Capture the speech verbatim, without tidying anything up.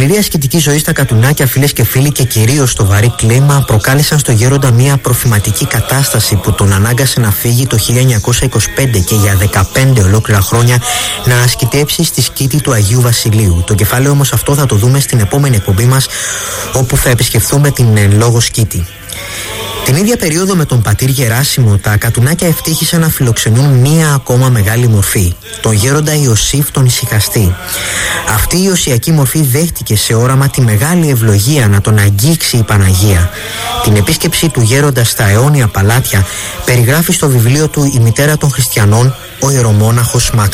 σκληρή ασκητική ζωή στα Κατουνάκια, φίλες και φίλοι, και κυρίως το βαρύ κλίμα προκάλεσαν στο γέροντα μια προφηματική κατάσταση που τον ανάγκασε να φύγει το χίλια εννιακόσια είκοσι πέντε και για δεκαπέντε ολόκληρα χρόνια να ασκητέψει στη σκήτη του Αγίου Βασιλείου. Το κεφάλαιο όμως αυτό θα το δούμε στην επόμενη εκπομπή μας, όπου θα επισκεφθούμε την εν λόγω σκήτη. Την ίδια περίοδο με τον πατήρ Γεράσιμο, τα Κατουνάκια ευτύχησαν να φιλοξενούν μία ακόμα μεγάλη μορφή, τον γέροντα Ιωσήφ τον Ησυχαστή. Αυτή η ιωσιακή μορφή δέχτηκε σε όραμα τη μεγάλη ευλογία να τον αγγίξει η Παναγία. Την επίσκεψη του γέροντα στα αιώνια παλάτια περιγράφει στο βιβλίο του «Η μητέρα των χριστιανών» ο ιερομόναχος Μαξ